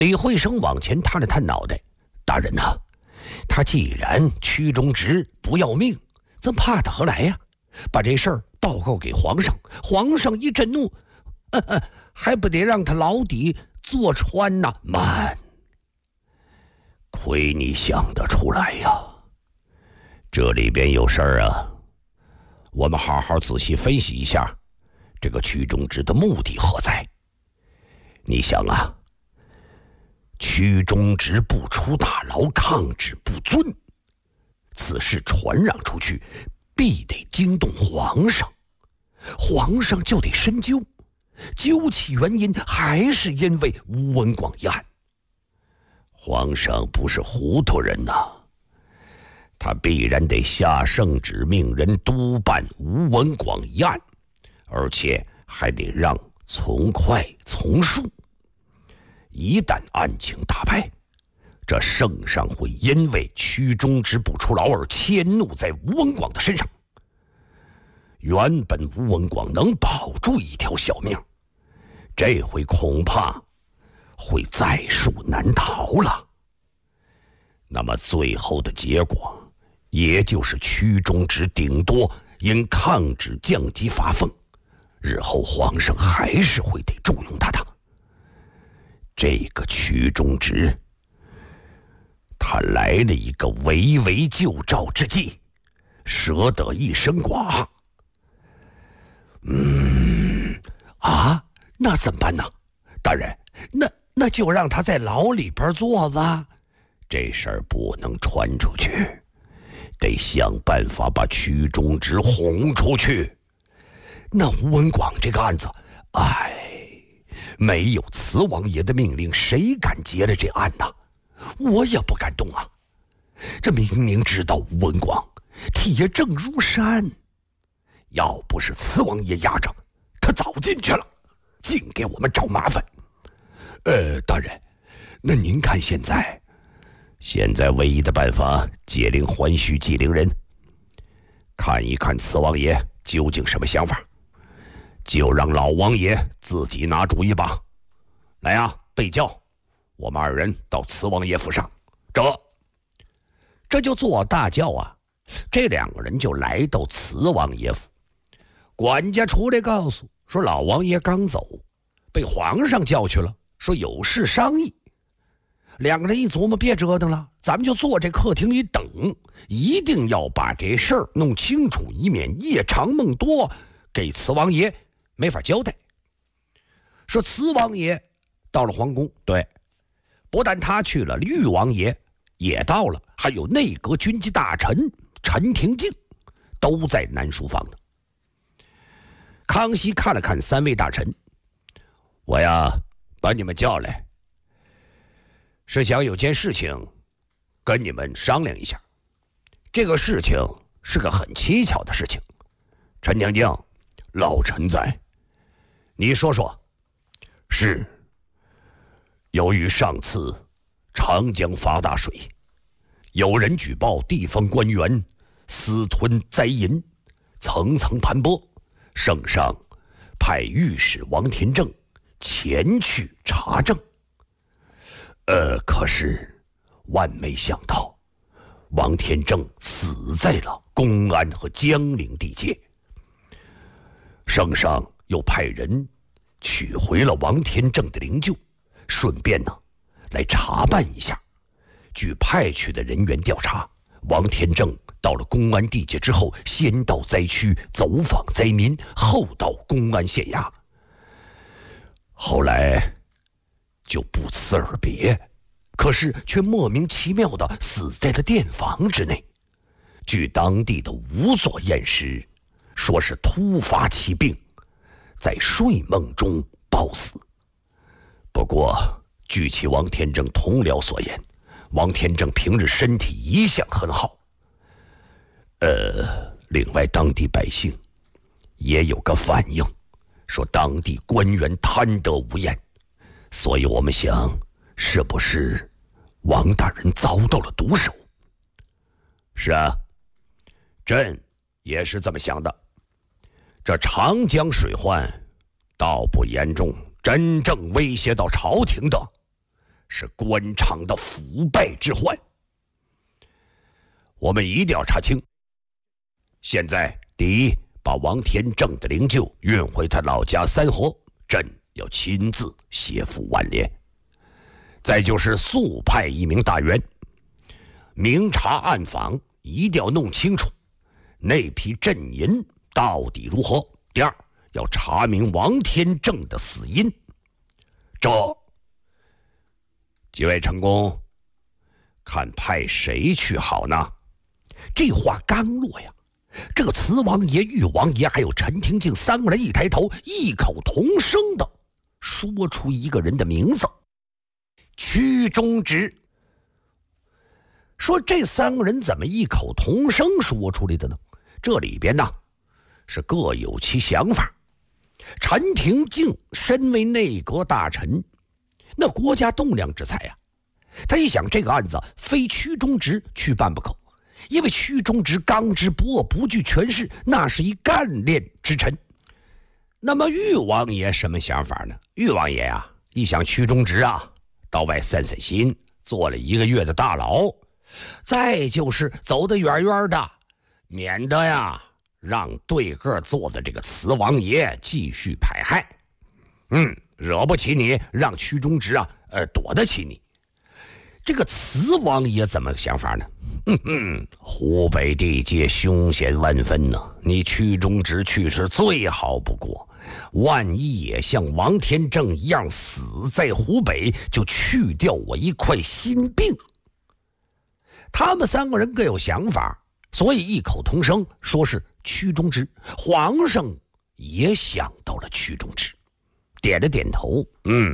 李惠生往前探了探脑袋：“大人呐，他既然屈中直不要命，咱怕他何来呀？把这事儿报告给皇上，皇上一震怒，还不得让他牢底坐穿呐？慢，亏你想得出来呀！这里边有事儿啊，我们好好仔细分析一下，这个屈中直的目的何在？你想啊，屈中直不出大牢，抗旨不遵，此事传让出去，必得惊动皇上，皇上就得深究，究其原因，还是因为吴文广一案。皇上不是糊涂人呐，他必然得下圣旨，命人督办吴文广一案，而且还得让从快从速。一旦案情大败，这圣上会因为屈中直不出牢而迁怒在吴文广的身上。原本吴文广能保住一条小命，这回恐怕会在蜀难逃了。那么最后的结果，也就是屈中直顶多因抗旨降级罚俸，日后皇上还是会得重用他的。这个屈中直，他来了一个围魏救赵之计，舍得一身剐。那怎么办呢？大人，那就让他在牢里边坐着，这事儿不能传出去，得想办法把屈中直轰出去。那吴文广这个案子，没有慈王爷的命令，谁敢结了这案呢？我也不敢动啊。这明明知道吴文广铁证如山，要不是慈王爷压着，他早进去了，净给我们找麻烦。大人，那您看现在唯一的办法，解铃还须系铃人，看一看慈王爷究竟什么想法，就让老王爷自己拿主意吧。来啊，备轿，我们二人到慈王爷府上。这就坐大轿啊，这两个人就来到慈王爷府。管家出来告诉说，老王爷刚走，被皇上叫去了，说有事商议。两个人一琢磨，别折腾了，咱们就坐这客厅里等，一定要把这事儿弄清楚，以免夜长梦多，给慈王爷没法交代。说慈王爷到了皇宫，对，不但他去了，裕王爷也到了，还有内阁军机大臣陈廷敬都在南书房呢。康熙看了看三位大臣，我呀把你们叫来，是想有件事情跟你们商量一下。这个事情是个很蹊跷的事情。陈廷敬，老臣在，你说说。是，由于上次长江发大水，有人举报地方官员私吞灾银，层层盘剥，圣上派御史王天正前去查证。可是万没想到，王天正死在了公安和江陵地界。圣上又派人取回了王天正的灵柩，顺便呢来查办一下。据派去的人员调查，王天正到了公安地界之后，先到灾区走访灾民，后到公安县衙，后来就不辞而别，可是却莫名其妙地死在了殿房之内。据当地的仵作验尸，说是突发奇病，在睡梦中暴死。不过据其王天正同僚所言，王天正平日身体一向很好。另外当地百姓也有个反映，说当地官员贪得无厌，所以我们想，是不是王大人遭到了毒手？是啊，朕也是这么想的。这长江水患倒不严重，真正威胁到朝廷的是官场的腐败之患。我们一定要查清。现在，第一，把王天正的灵柩运回他老家三河，朕要亲自谢父挽联。再就是速派一名大员，明察暗访，一定要弄清楚那批镇银到底如何。第二，要查明王天正的死因。这几位成功，看派谁去好呢？这话刚落呀，这个慈王爷、玉王爷还有陈廷敬三个人一抬头，异口同声的说出一个人的名字：屈中直。说这三个人怎么异口同声说出来的呢？这里边呢是各有其想法。陈廷敬身为内阁大臣，那国家栋梁之才啊，他一想这个案子非屈中直去办不可，因为屈中直刚直不阿，不惧权势，那是一干练之臣。那么玉王爷什么想法呢？玉王爷啊，一想屈中直啊到外散散心，坐了1个月的大牢，再就是走得远远的，免得呀让对个坐的这个慈王爷继续排害。惹不起你，让屈中直啊躲得起你。这个慈王爷怎么想法呢？湖北地界凶险万分呢，你屈中直去是最好不过，万一也像王天正一样死在湖北，就去掉我一块心病。他们三个人各有想法，所以异口同声说是屈中直。皇上也想到了屈中直，点了点头。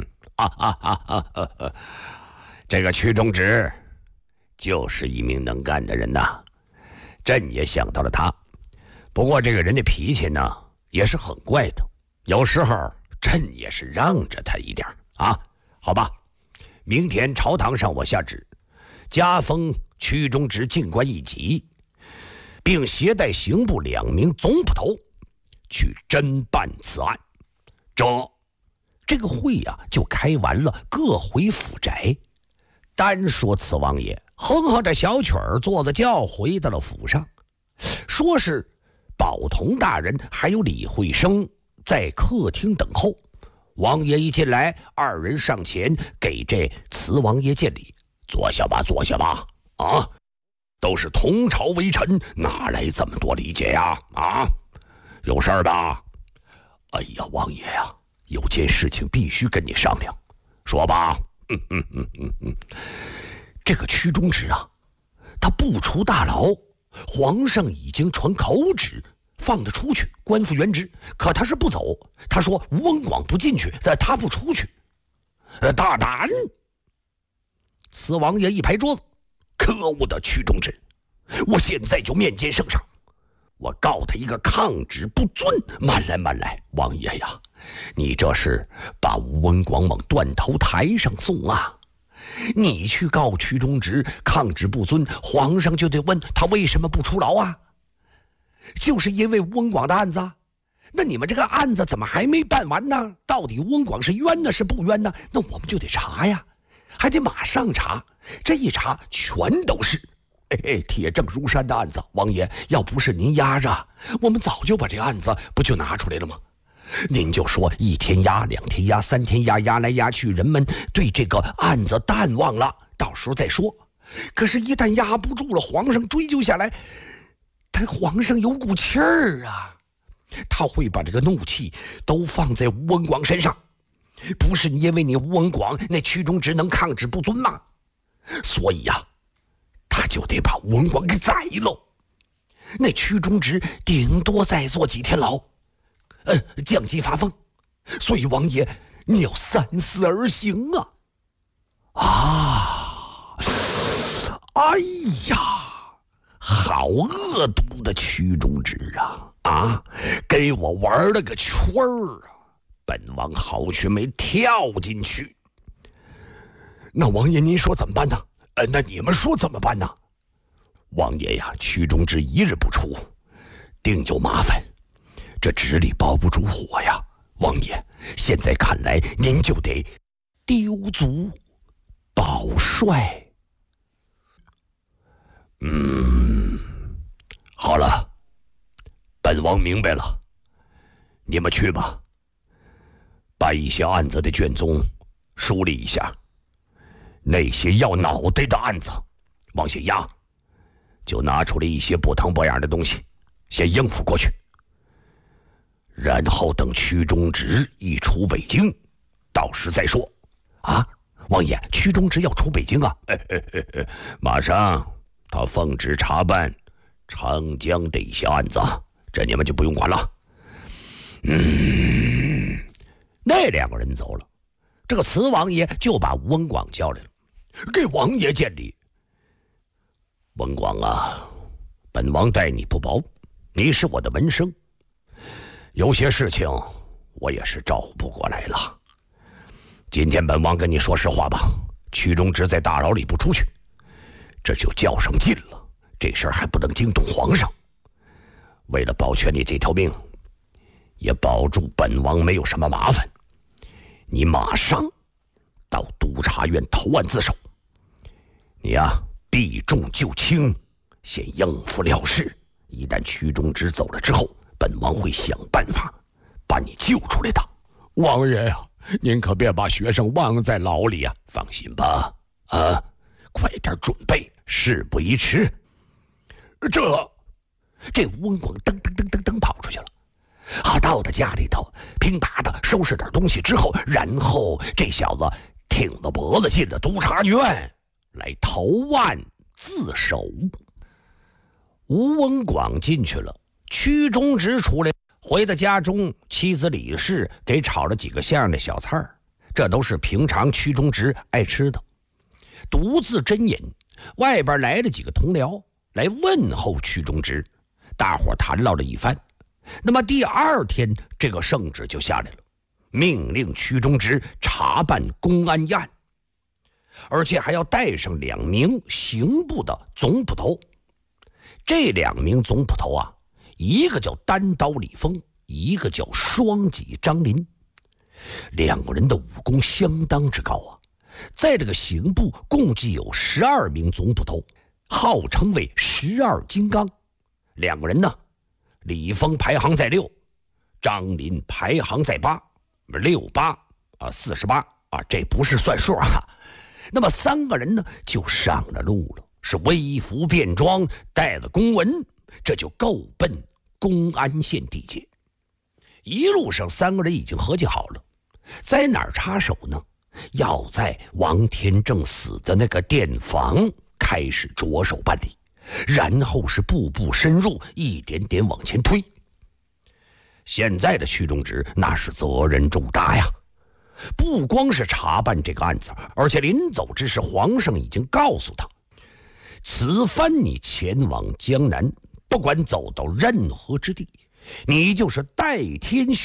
这个屈中直就是一名能干的人呐，朕也想到了他。不过这个人的脾气呢也是很怪的，有时候朕也是让着他一点啊。好吧，明天朝堂上我下旨，加封屈中直进官1级，并携带刑部2名总捕头去侦办此案。这个会呀就开完了，各回府宅。单说慈王爷哼哼着小曲儿，坐着轿回到了府上，说是宝同大人还有李慧生在客厅等候。王爷一进来，二人上前给这慈王爷见礼：“坐下吧，坐下吧。啊，都是同朝为臣，哪来这么多理解呀？啊，有事儿吧？”“哎呀，王爷呀，有件事情必须跟你商量。”“说吧。”“这个屈中直啊，他不出大牢，皇上已经传口旨放他出去，官复原职，可他是不走。他说吴文广不进去，他不出去。大胆！”慈王爷一拍桌子：“可恶的屈中直，我现在就面见圣上，我告他一个抗旨不遵。”“慢来，王爷呀，你这是把吴文广往断头台上送啊！你去告屈中直抗旨不遵，皇上就得问他为什么不出牢啊？就是因为吴文广的案子。那你们这个案子怎么还没办完呢？到底吴文广是冤呢是不冤呢？那我们就得查呀，还得马上查。这一查全都是铁证如山的案子。王爷，要不是您压着，我们早就把这案子不就拿出来了吗？您就说1天压2天压3天压，压来压去，人们对这个案子淡忘了，到时候再说。可是一旦压不住了，皇上追究下来，皇上有股气儿啊，他会把这个怒气都放在吴文广身上。不是因为你吴文广那屈中直能抗旨不遵吗？所以呀，他就得把吴文广给宰了。那屈中直顶多再坐几天牢，降级发疯。所以王爷，你要三思而行啊！哎呀，好恶毒的屈中直啊！给我玩了个圈儿啊！本王好去没跳进去。那王爷您说怎么办呢？那你们说怎么办呢？王爷呀，屈中直一日不出，定有麻烦，这纸里包不住火呀。王爷，现在看来您就得丢卒帅。好了，本王明白了，你们去吧，把一些案子的卷宗梳理一下，那些要脑袋的案子往下压，就拿出来一些不疼不痒的东西，先应付过去。然后等屈中直一出北京，到时再说。啊，王爷，屈中直要出北京啊？马上他奉旨查办长江的一些案子，这你们就不用管了。那两个人走了，这个慈王爷就把吴文广叫来了，给王爷见礼。文广啊，本王待你不薄，你是我的门生，有些事情我也是照顾不过来了。今天本王跟你说实话吧，屈中直在大牢里不出去，这就较上劲了，这事儿还不能惊动皇上。为了保全你这条命，也保住本王没有什么麻烦，你马上到督察院投案自首。你呀，避重就轻，先应付了事。一旦屈中直走了之后，本王会想办法把你救出来的。王爷呀，您可别把学生忘在牢里啊！放心吧，快点准备，事不宜迟。这吴文广噔跑出去了。到他家里头，噼啪的收拾点东西之后，然后这小子挺着脖子进了督察院来投案自首。吴文广进去了，屈中直出来，回到家中，妻子李氏给炒了几个像的小菜，这都是平常屈中直爱吃的。独自斟饮，外边来了几个同僚来问候屈中直，大伙谈唠了一番。那么第二天，这个圣旨就下来了，命令屈中直查办公安一案，而且还要带上2名刑部的总捕头。这2名总捕头啊，一个叫单刀李丰，一个叫双戟张林。2个人的武功相当之高啊，在这个刑部共计有12名总捕头，号称为12金刚。2个人呢，李丰排行在6，张林排行在8，68啊，48啊，这不是算数啊。那么3个人呢，就上了路了，是微服便装，带着公文，这就够奔公安县地界。一路上3个人已经合计好了，在哪儿插手呢？要在王天正死的那个店房开始着手办理，然后是步步深入，一点点往前推。现在的屈中直那是责任重大呀，不光是查办这个案子，而且临走之时，皇上已经告诉他，此番你前往江南，不管走到任何之地，你就是代天